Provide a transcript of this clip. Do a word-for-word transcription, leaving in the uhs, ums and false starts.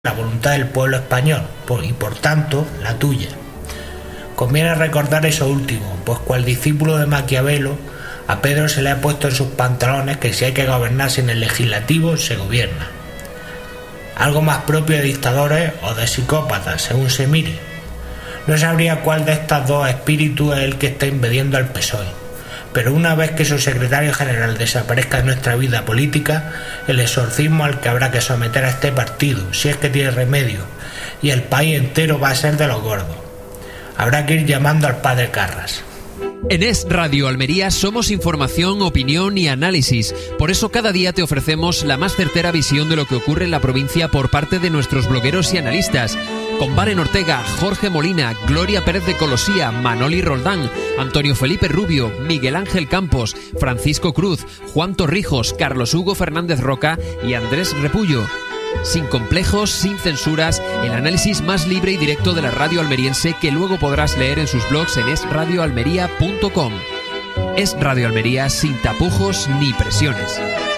la voluntad del pueblo español y por tanto la tuya. Conviene recordar eso último, pues cual discípulo de Maquiavelo, a Pedro se le ha puesto en sus pantalones que si hay que gobernar sin el legislativo, se gobierna. Algo más propio de dictadores o de psicópatas, según se mire. No sabría cuál de estos dos espíritus es el que está invadiendo al P S O E, pero una vez que su secretario general desaparezca de nuestra vida política, el exorcismo al que habrá que someter a este partido, si es que tiene remedio, y el país entero va a ser de los gordos. Habrá que ir llamando al padre Carras. En Es Radio Almería somos información, opinión y análisis. Por eso cada día te ofrecemos la más certera visión de lo que ocurre en la provincia por parte de nuestros blogueros y analistas. Con Varen Ortega, Jorge Molina, Gloria Pérez de Colosía, Manoli Roldán, Antonio Felipe Rubio, Miguel Ángel Campos, Francisco Cruz, Juan Torrijos, Carlos Hugo Fernández Roca y Andrés Repullo. Sin complejos, sin censuras, el análisis más libre y directo de la radio almeriense que luego podrás leer en sus blogs en es radio almería punto com. Es Radio Almería sin tapujos ni presiones.